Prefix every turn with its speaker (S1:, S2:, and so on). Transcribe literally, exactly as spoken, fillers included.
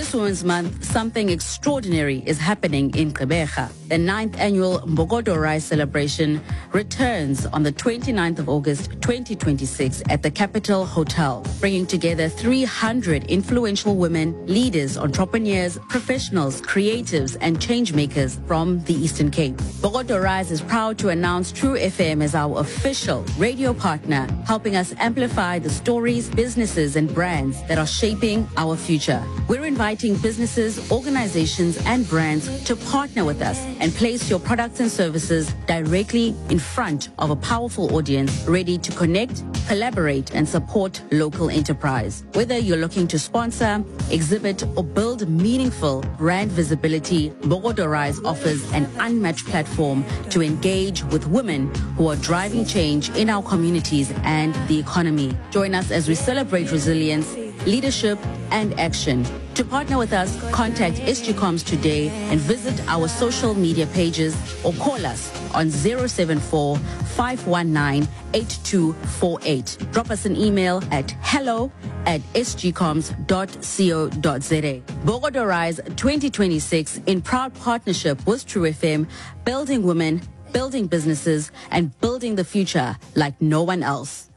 S1: This Women's Month, something extraordinary is happening in Gqeberha. The ninth annual Mbokodo Rise celebration returns on the twenty-ninth of August, twenty twenty-six at the Capital Hotel, bringing together three hundred influential women, leaders, entrepreneurs, professionals, creatives, and changemakers from the Eastern Cape. Mbokodo Rise is proud to announce True F M as our official radio partner, helping us amplify the stories, businesses, and brands that are shaping our future. We're inviting businesses, organizations, and brands to partner with us and place your products and services directly in front of a powerful audience ready to connect, collaborate, and support local enterprise. Whether you're looking to sponsor, exhibit, or build meaningful brand visibility, Mbokodo Rise offers an unmatched platform to engage with women who are driving change in our communities and the economy. Join us as we celebrate resilience, leadership, and action. To partner with us, contact S G Coms today and visit our social media pages or call us on zero seven four, five one nine, eight two four eight. Drop us an email at hello at s g coms dot co dot z a. Mbokodo Rise twenty twenty-six, in proud partnership with True F M, building women, building businesses, and building the future like no one else.